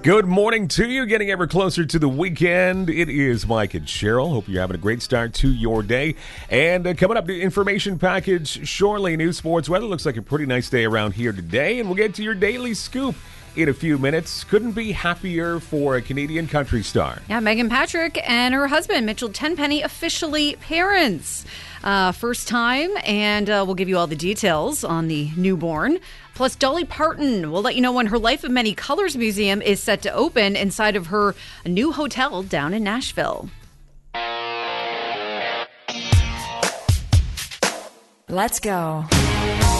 Good morning to you. Getting ever closer to the weekend. It is Mike and Cheryl. Hope you're having a great start to your day. And coming up, the information package shortly. News, sports, weather. Looks like a pretty nice day around here today. And we'll get to your daily scoop in a few minutes. Couldn't be happier for a Canadian country star. Yeah, Meghan Patrick and her husband, Mitchell Tenpenny, officially parents. First time, and we'll give you all the details on the newborn. Plus, Dolly Parton will let you know when her Life of Many Colors Museum is set to open inside of her new hotel down in Nashville. Let's go.